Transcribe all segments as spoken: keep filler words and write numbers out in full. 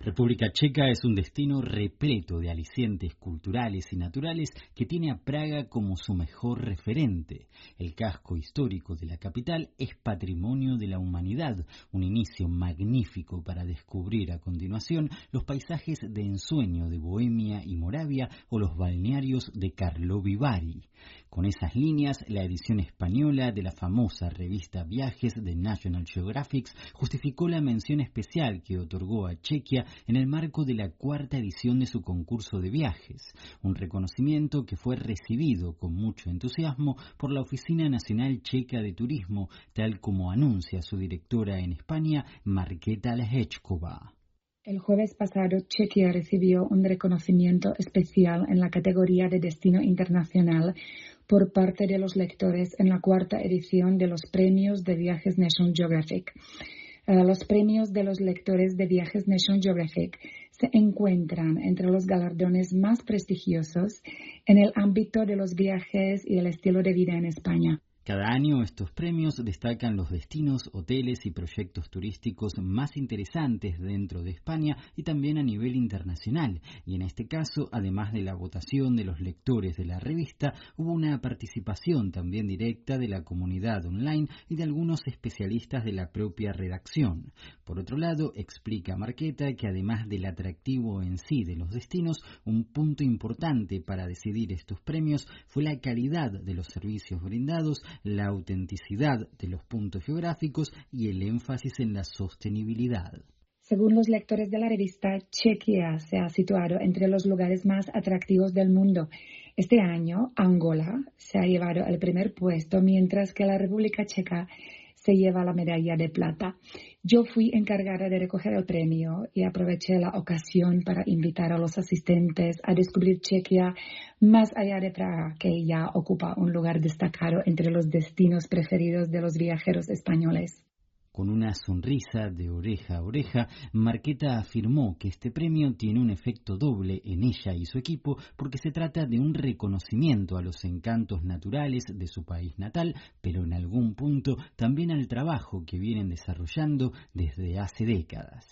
República Checa es un destino repleto de alicientes culturales y naturales que tiene a Praga como su mejor referente. El casco histórico de la capital es patrimonio de la humanidad, un inicio magnífico para descubrir a continuación los paisajes de ensueño de Bohemia y Moravia o los balnearios de Karlovy Vary. Con esas líneas, la edición española de la famosa revista Viajes de National Geographic justificó la mención especial que otorgó a Chequia en el marco de la cuarta edición de su concurso de viajes, un reconocimiento que fue recibido con mucho entusiasmo por la Oficina Nacional Checa de Turismo, tal como anuncia su directora en España, Markéta Lehečková. El jueves pasado, Chequia recibió un reconocimiento especial en la categoría de Destino Internacional por parte de los lectores en la cuarta edición de los premios de Viajes National Geographic. Uh, los premios de los lectores de Viajes National Geographic se encuentran entre los galardones más prestigiosos en el ámbito de los viajes y el estilo de vida en España. Cada año estos premios destacan los destinos, hoteles y proyectos turísticos más interesantes dentro de España y también a nivel internacional. Y en este caso, además de la votación de los lectores de la revista, hubo una participación también directa de la comunidad online y de algunos especialistas de la propia redacción. Por otro lado, explica Markéta que además del atractivo en sí de los destinos, un punto importante para decidir estos premios fue la calidad de los servicios brindados, la autenticidad de los puntos geográficos y el énfasis en la sostenibilidad. Según los lectores de la revista, Chequia se ha situado entre los lugares más atractivos del mundo. Este año, Angola se ha llevado el primer puesto, mientras que la República Checa se lleva la medalla de plata. Yo fui encargada de recoger el premio y aproveché la ocasión para invitar a los asistentes a descubrir Chequia más allá de Praga, que ya ocupa un lugar destacado entre los destinos preferidos de los viajeros españoles. Con una sonrisa de oreja a oreja, Markéta afirmó que este premio tiene un efecto doble en ella y su equipo porque se trata de un reconocimiento a los encantos naturales de su país natal, pero en algún punto también al trabajo que vienen desarrollando desde hace décadas.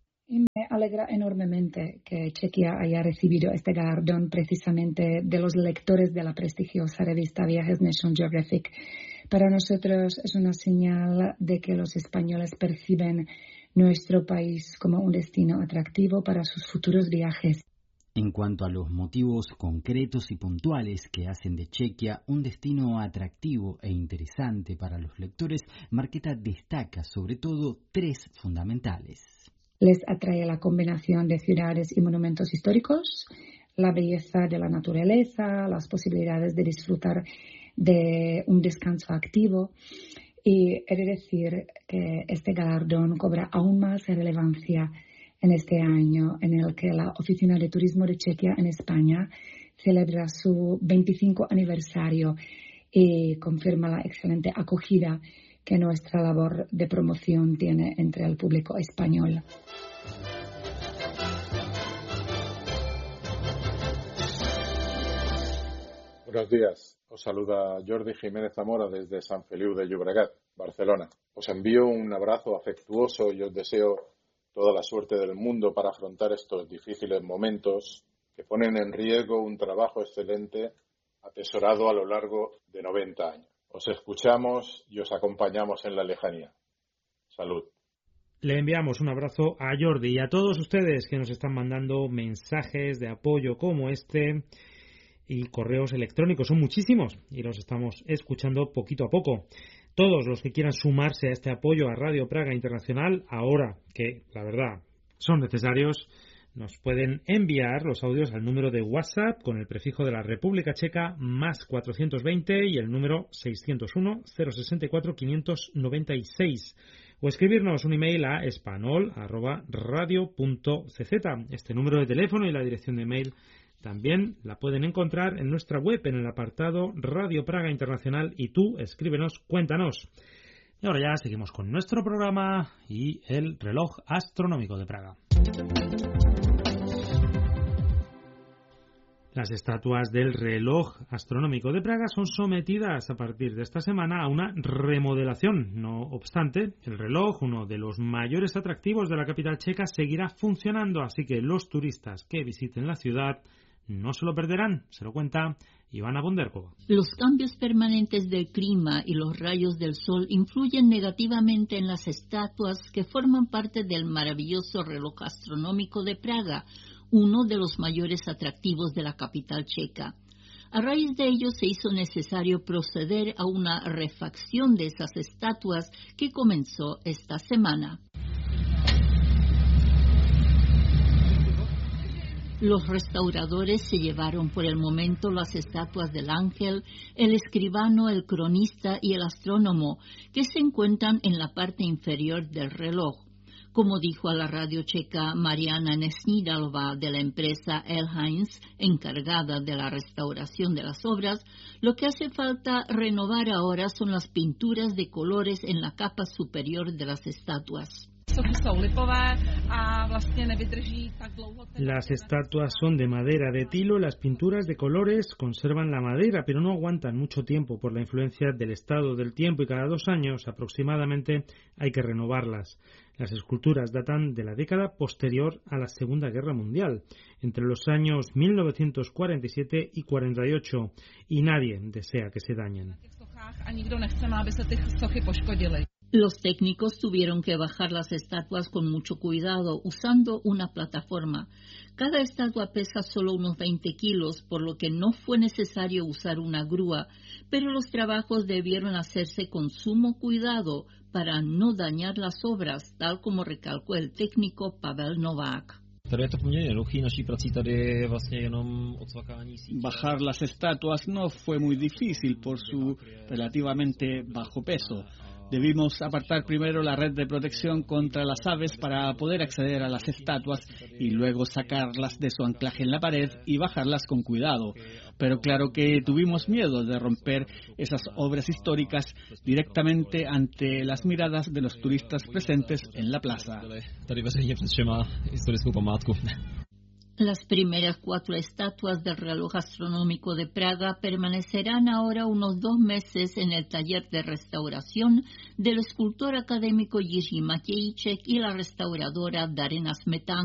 Y me alegra enormemente que Chequia haya recibido este galardón precisamente de los lectores de la prestigiosa revista Viajes National Geographic. Para nosotros es una señal de que los españoles perciben nuestro país como un destino atractivo para sus futuros viajes. En cuanto a los motivos concretos y puntuales que hacen de Chequia un destino atractivo e interesante para los lectores, Markéta destaca sobre todo tres fundamentales. Les atrae la combinación de ciudades y monumentos históricos, la belleza de la naturaleza, las posibilidades de disfrutar de un descanso activo, y he de decir que este galardón cobra aún más relevancia en este año en el que la Oficina de Turismo de Chequia en España celebra su veinticinco aniversario y confirma la excelente acogida que nuestra labor de promoción tiene entre el público español. Buenos días. Os saluda Jordi Jiménez Zamora desde Sant Feliu de Llobregat, Barcelona. Os envío un abrazo afectuoso y os deseo toda la suerte del mundo para afrontar estos difíciles momentos que ponen en riesgo un trabajo excelente atesorado a lo largo de noventa años. Os escuchamos y os acompañamos en la lejanía. Salud. Le enviamos un abrazo a Jordi y a todos ustedes que nos están mandando mensajes de apoyo como este y correos electrónicos. Son muchísimos y los estamos escuchando poquito a poco. Todos los que quieran sumarse a este apoyo a Radio Praga Internacional, ahora que, la verdad, son necesarios, nos pueden enviar los audios al número de WhatsApp con el prefijo de la República Checa más cuatrocientos veinte y el número seiscientos uno, cero sesenta y cuatro, quinientos noventa y seis. O escribirnos un email a espanol arroba radio punto c z. Este número de teléfono y la dirección de email también la pueden encontrar en nuestra web en el apartado Radio Praga Internacional y tú escríbenos, cuéntanos. Y ahora ya seguimos con nuestro programa y el reloj astronómico de Praga. Las estatuas del reloj astronómico de Praga son sometidas a partir de esta semana a una remodelación. No obstante, el reloj, uno de los mayores atractivos de la capital checa, seguirá funcionando, así que los turistas que visiten la ciudad no se lo perderán. Se lo cuenta Ivana Bonderkova. Los cambios permanentes del clima y los rayos del sol influyen negativamente en las estatuas que forman parte del maravilloso reloj astronómico de Praga, uno de los mayores atractivos de la capital checa. A raíz de ello se hizo necesario proceder a una refacción de esas estatuas que comenzó esta semana. Los restauradores se llevaron por el momento las estatuas del ángel, el escribano, el cronista y el astrónomo, que se encuentran en la parte inferior del reloj. Como dijo a la radio checa Mariana Nesnidalova de la empresa Elheinz, encargada de la restauración de las obras, lo que hace falta renovar ahora son las pinturas de colores en la capa superior de las estatuas. Las estatuas son de madera de tilo, las pinturas de colores conservan la madera, pero no aguantan mucho tiempo por la influencia del estado del tiempo y cada dos años aproximadamente hay que renovarlas. Las esculturas datan de la década posterior a la Segunda Guerra Mundial, entre los años mil novecientos cuarenta y siete y cuarenta y ocho, y nadie desea que se dañen. Los técnicos tuvieron que bajar las estatuas con mucho cuidado, usando una plataforma. Cada estatua pesa solo unos veinte kilos, por lo que no fue necesario usar una grúa, pero los trabajos debieron hacerse con sumo cuidado para no dañar las obras, tal como recalcó el técnico Pavel Novák. Bajar las estatuas no fue muy difícil por su relativamente bajo peso. Debimos apartar primero la red de protección contra las aves para poder acceder a las estatuas y luego sacarlas de su anclaje en la pared y bajarlas con cuidado. Pero claro que tuvimos miedo de romper esas obras históricas directamente ante las miradas de los turistas presentes en la plaza. Las primeras cuatro estatuas del reloj astronómico de Praga permanecerán ahora unos dos meses en el taller de restauración del escultor académico Jiří Matějček y la restauradora Darina Smetanková.